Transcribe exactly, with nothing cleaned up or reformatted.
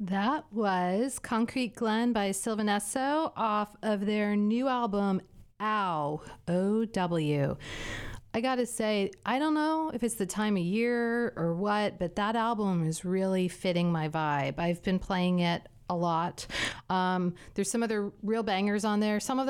That was Concrete Glen by Sylvanesso off of their new album, Ow, O W. I gotta say, I don't know if it's the time of year or what, but that album is really fitting my vibe. I've been playing it a lot. Um, there's some other real bangers on there. Some of